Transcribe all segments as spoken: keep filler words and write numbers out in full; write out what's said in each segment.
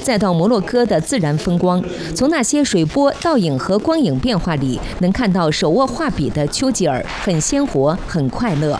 再到摩洛哥的自然风光，从那些水波、倒影和光影变化里，能看到手握画笔的丘吉尔很鲜活，很快乐。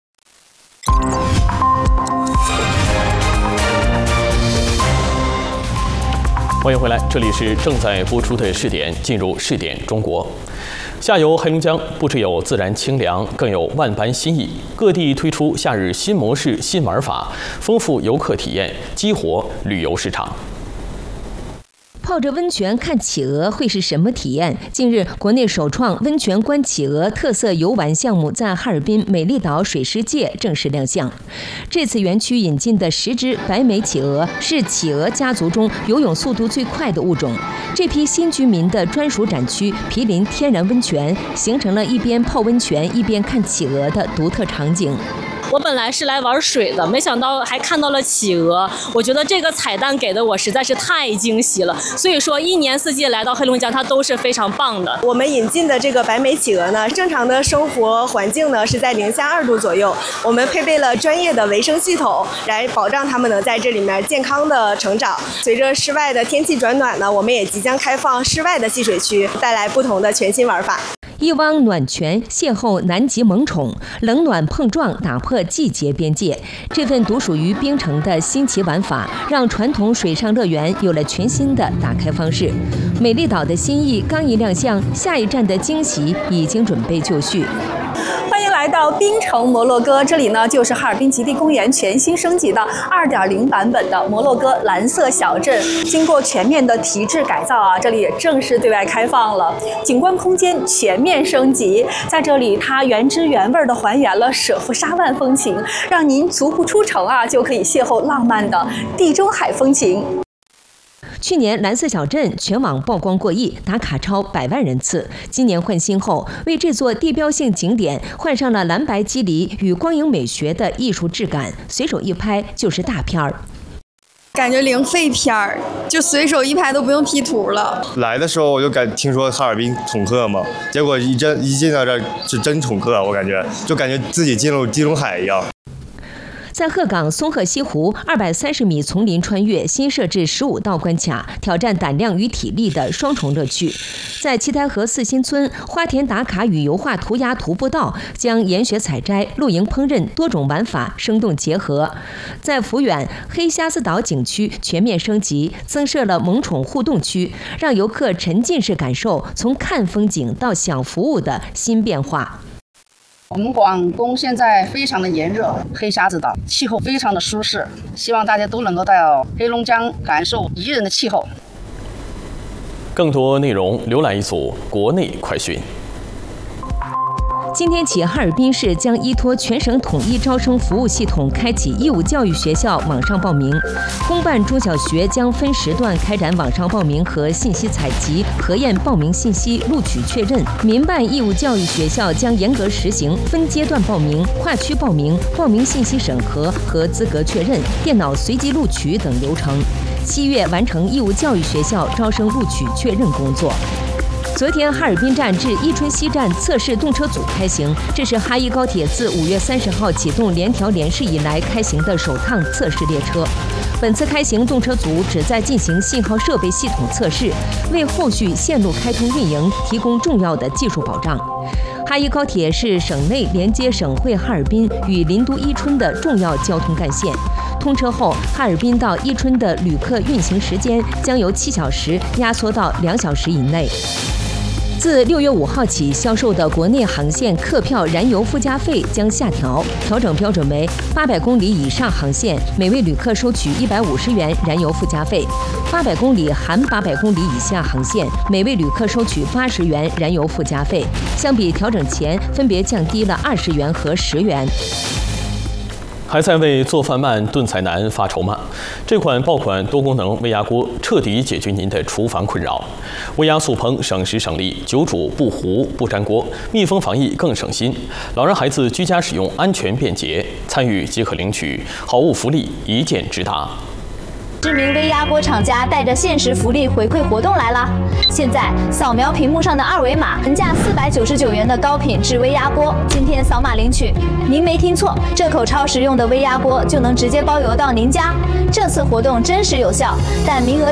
欢迎回来，这里是正在播出的视点，进入视点中国。下游黑龙江不只有自然清凉，更有万般新意。各地推出夏日新模式、新玩法，丰富游客体验，激活旅游市场。 泡着温泉看企鹅会是什么体验？近日，国内首创温泉观企鹅特色游玩项目在哈尔滨美丽岛水世界正式亮相。这次园区引进的十只白眉企鹅是企鹅家族中游泳速度最快的物种。这批新居民的专属展区毗邻天然温泉，形成了一边泡温泉一边看企鹅的独特场景。 我本来是来玩水的，没想到还看到了企鹅。我觉得这个彩蛋给的我实在是太惊喜了。所以说，一年四季来到黑龙江，它都是非常棒的。 我们引进的这个白眉企鹅呢，正常的生活环境呢是在零下二度左右。我们配备了专业的维生系统，来保障它们能在这里面健康的成长。随着室外的天气转暖呢，我们也即将开放室外的戏水区，带来不同的全新玩法。 一汪暖泉邂逅南极萌宠，冷暖碰撞打破季节边界。这份独属于冰城的新奇玩法，让传统水上乐园有了全新的打开方式。美丽岛的新意刚一亮相，下一站的惊喜已经准备就绪。 欢迎来到冰城摩洛哥，这里呢就是哈尔滨极地公园全新升级的 二点零 版本的摩洛哥蓝色小镇。经过全面的提质改造啊，这里也正式对外开放了，景观空间全面升级。在这里，它原汁原味的还原了舍夫沙万风情，让您足不出城啊就可以邂逅浪漫的地中海风情。 去年蓝色小镇全网曝光过亿，打卡超百万人次。今年换新后，为这座地标性景点换上了蓝白肌理与光影美学的艺术质感，随手一拍就是大片儿。 感觉零废片儿，就随手一拍都不用 P 图了。 来的时候我就感听说哈尔滨宠客嘛，结果一真一进到这儿是真宠客，我感觉就感觉自己进入地中海一样。 在鹤岗松鹤西湖二百三十米丛林穿越新设置十五道关卡，挑战胆量与体力的双重乐趣。在七台河四新村花田打卡与油画涂鸦徒步道，将研学采摘、露营烹饪多种玩法生动结合。在抚远黑瞎子岛景区全面升级，增设了萌宠互动区，让游客沉浸式感受从看风景到享服务的新变化。 我们广东现在非常的炎热，黑瞎子岛气候非常的舒适，希望大家都能够到黑龙江感受宜人的气候。 更多内容浏览一组国内快讯。 今天起，哈尔滨市将依托全省统一招生服务系统，开启义务教育学校网上报名。公办中小学将分时段开展网上报名和信息采集、核验报名信息、录取确认。民办义务教育学校将严格实行分阶段报名、跨区报名、报名信息审核和资格确认、电脑随机录取等流程。七月完成义务教育学校招生录取确认工作。昨天，哈尔滨站至伊春西站测试动车组开行，这是哈一高铁自五月三十号启动联调联试以来开行的首趟测试列车。本次开行动车组旨在进行信号设备系统测试，为后续线路开通运营提供重要的技术保障。哈一高铁是省内连接省会哈尔滨与邻都伊春的重要交通干线。通车后，哈尔滨到伊春的旅客运行时间将由七小时压缩到两小时以内。自六月五号起，销售的国内航线客票燃油附加费将下调，调整标准为八百公里以上航线，每位旅客收取一百五十元燃油附加费；八百公里含八百公里以下航线，每位旅客收取八十元燃油附加费。相比调整前，分别降低了二十元和十元。 还在为做饭慢、炖菜难发愁吗？这款爆款多功能微压锅彻底解决您的厨房困扰。微压速烹，省时省力，久煮不糊不粘锅，密封防疫更省心。老人孩子居家使用安全便捷，参与即可领取好物福利，一键直达。 知名微压锅厂家带着限时福利回馈活动来啦！现在扫描屏幕上的二维码，原价四百九十九元的高品质微压锅，今天扫码领取。您没听错，这口超实用的微压锅就能直接包邮到您家。这次活动真实有效，但名额